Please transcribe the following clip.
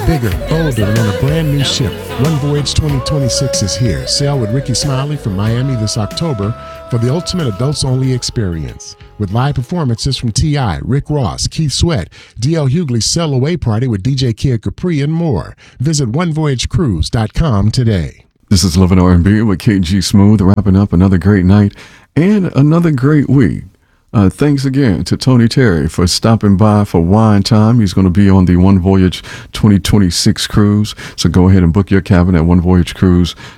bigger, bolder, and on a brand new ship. One Voyage 2026 is here. Sail with Ricky Smiley from Miami this October for the ultimate adults-only experience. With live performances from T.I., Rick Ross, Keith Sweat, D.L. Hughley's Sail Away Party with DJ Kid Capri, and more. Visit onevoyagecruise.com today. This is Love and R&B with KG Smooth, wrapping up another great night and another great week. Thanks again to Tony Terry for stopping by for Wine Time. He's going to be on the One Voyage 2026 cruise. So go ahead and book your cabin at onevoyagecruise.com.